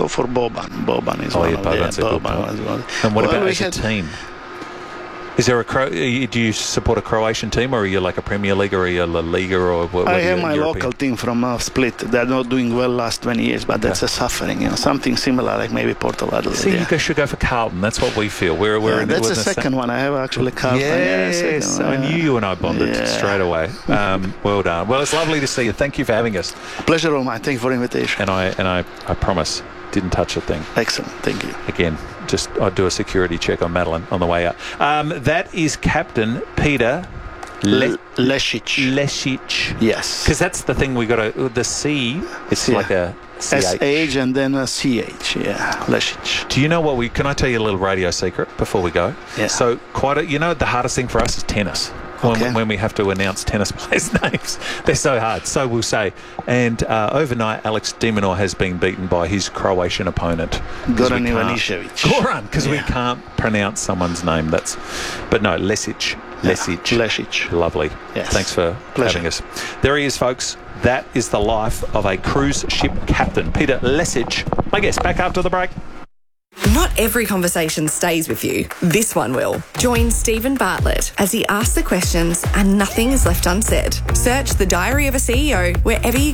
go for Boban. Boban is one of Boban's a good one. And what about as a team? Is there do you support a Croatian team, or are you like a Premier League, or are you a La Liga, or what? I have my local team from Split. They're not doing well last 20 years, but that's a suffering. Something similar like maybe Porto. See, you should go for Carlton. That's what we feel. That's the second one. I have actually Carlton. Yes, I knew you and I bonded straight away. Well done. Well, it's lovely to see you. Thank you for having us. Pleasure all mine. Thank you for the invitation. And I promise, didn't touch a thing. Excellent. Thank you. Again, I'd do a security check on Madeline on the way out. That is Captain Peter Lesic. Yes. Because that's the thing we got to... The C, it's like a CH. SH and then a CH. Yeah, Lesic. Do you know what Can I tell you a little radio secret before we go? Yeah. So, the hardest thing for us is tennis. When we have to announce tennis players' names. They're so hard. So we'll say. And overnight, Alex de Minaur has been beaten by his Croatian opponent. Goran Ivanišević. Goran, because we can't pronounce someone's name. But no, Lesic. Lesic. Lovely. Yes. Thanks for having us. There he is, folks. That is the life of a cruise ship captain. Peter Lesic. I guess back after the break. Not every conversation stays with you. This one will. Join Stephen Bartlett as he asks the questions and nothing is left unsaid. Search The Diary of a CEO wherever you